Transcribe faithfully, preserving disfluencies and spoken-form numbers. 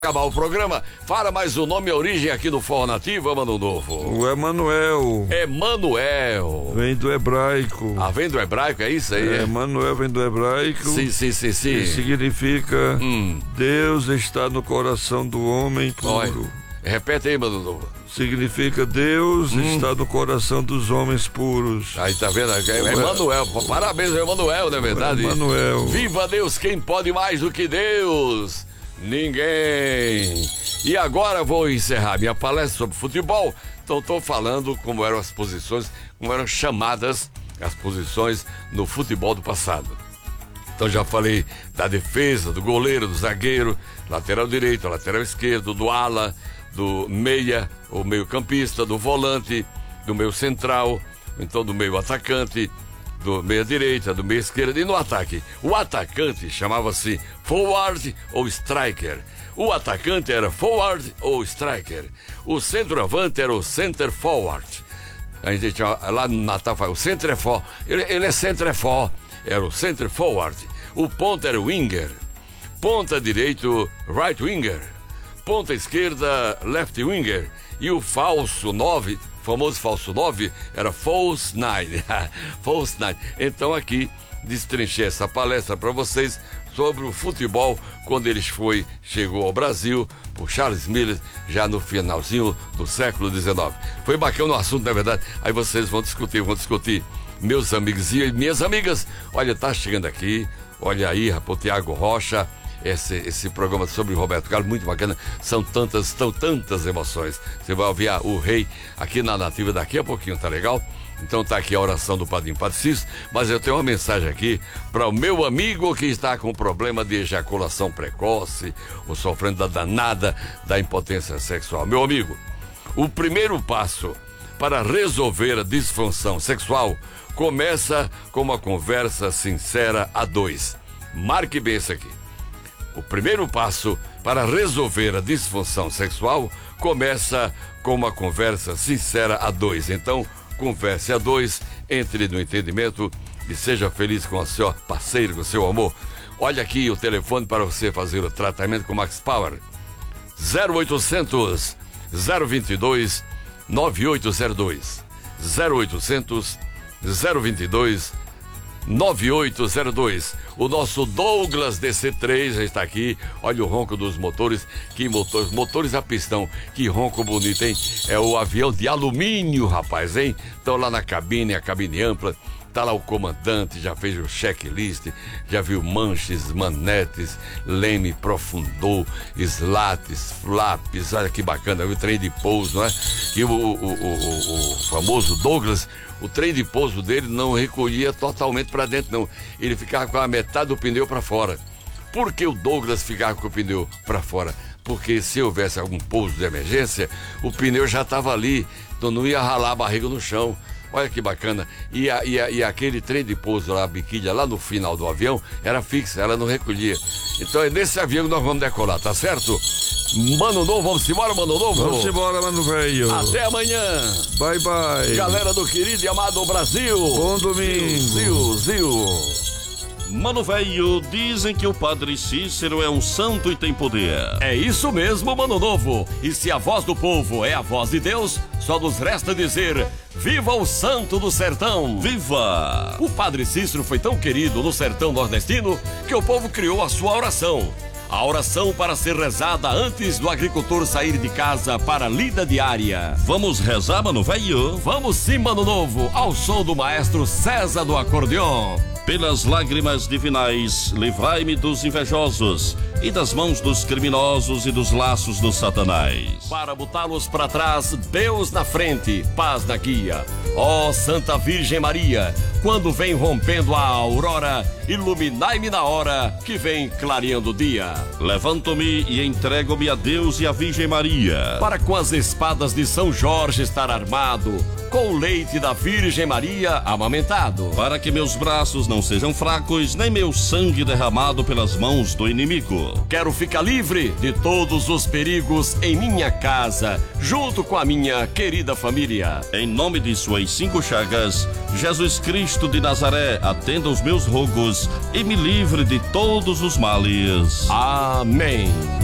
Acabar o programa, fala mais o nome e a origem aqui do Forró Nativo, Mano Novo. O Emanuel. Emanuel. Vem do hebraico. Ah, vem do hebraico, é isso aí? É, Emanuel vem do hebraico. Sim, sim, sim, sim. Que significa hum. Deus está no coração do homem puro. Olha, repete aí, Mano Novo. Significa Deus hum. está no coração dos homens puros. Aí tá vendo? É Emanuel. Parabéns, Emanuel, não é verdade? Emanuel. Viva Deus, quem pode mais do que Deus? Ninguém. E agora vou encerrar minha palestra sobre futebol. Então estou falando como eram as posições, como eram chamadas as posições no futebol do passado. Então já falei da defesa, do goleiro, do zagueiro, lateral direito, lateral esquerdo, do ala, do meia, ou meio campista, do volante, do meio central, então do meio atacante, do meia direita, do meia esquerda e no ataque. O atacante chamava-se forward ou striker. O atacante era forward ou striker. O centroavante era o center forward. A gente tinha, lá no Natal fala, o center for, ele, ele é center for, era o center forward. O ponta era o winger. Ponta direito, right winger. Ponta esquerda, left winger. E o falso nove, famoso falso nove, era false nine. False nine. Então aqui destrinchei essa palestra para vocês sobre o futebol quando ele foi, chegou ao Brasil por Charles Miller já no finalzinho do século dezenove. Foi bacana o assunto, na verdade. Aí vocês vão discutir, vão discutir. Meus amigos e minhas amigas, olha, tá chegando aqui, olha aí, rapaz, o Tiago Rocha. Esse, esse programa sobre o Roberto Carlos, muito bacana. São tantas, são tantas emoções. Você vai ouvir o rei aqui na Nativa daqui a pouquinho, tá legal? Então tá aqui a oração do Padrinho Padre Cícero, mas eu tenho uma mensagem aqui para o meu amigo que está com problema de ejaculação precoce ou sofrendo da danada da impotência sexual. Meu amigo, o primeiro passo para resolver a disfunção sexual começa com uma conversa sincera a dois. Marque bem isso aqui. O primeiro passo para resolver a disfunção sexual começa com uma conversa sincera a dois. Então, converse a dois, entre no entendimento e seja feliz com o seu parceiro, com o seu amor. Olha aqui o telefone para você fazer o tratamento com Max Power. zero oitocentos, zero vinte e dois, nove oito zero dois. zero oitocentos, zero vinte e dois, nove oito zero dois. O nosso Douglas D C três já está aqui. Olha o ronco dos motores. Que motores, motores a pistão. Que ronco bonito, hein? É o avião de alumínio, rapaz, hein? Estão lá na cabine, a cabine ampla. Tá lá o comandante, já fez o checklist, já viu manches, manetes, leme, profundou, slates, flaps, olha que bacana, o trem de pouso, não é? E o, o, o, o, o famoso Douglas, o trem de pouso dele não recolhia totalmente para dentro, não. Ele ficava com a metade do pneu para fora. Por que o Douglas ficava com o pneu para fora? Porque se houvesse algum pouso de emergência, o pneu já estava ali, então não ia ralar a barriga no chão. Olha que bacana. E, a, e, a, e aquele trem de pouso lá, a biquília lá no final do avião, era fixa, ela não recolhia. Então é nesse avião que nós vamos decolar, tá certo? Mano Novo, vamos embora, Mano Novo? Vamos embora, Mano Velho. Até amanhã. Bye, bye. Galera do querido e amado Brasil. Bom domingo. Zil, zil. Mano Velho, dizem que o Padre Cícero é um santo e tem poder. É isso mesmo, Mano Novo. E se a voz do povo é a voz de Deus, só nos resta dizer: viva o santo do sertão! Viva! O Padre Cícero foi tão querido no sertão nordestino que o povo criou a sua oração. A oração para ser rezada antes do agricultor sair de casa para a lida diária. Vamos rezar, Mano Velho? Vamos sim, Mano Novo, ao som do maestro César do acordeon. Pelas lágrimas divinais, livrai-me dos invejosos e das mãos dos criminosos e dos laços do Satanás. Para botá-los para trás, Deus na frente, paz na guia. Ó Santa Virgem Maria, quando vem rompendo a aurora, iluminai-me na hora que vem clareando o dia. Levanto-me e entrego-me a Deus e a Virgem Maria, para com as espadas de São Jorge estar armado, com o leite da Virgem Maria amamentado, para que meus braços não sejam fracos, nem meu sangue derramado pelas mãos do inimigo. Quero ficar livre de todos os perigos em minha casa, junto com a minha querida família. Em nome de suas cinco chagas, Jesus Cristo de Nazaré, atenda os meus rogos e me livre de todos os males. Amém.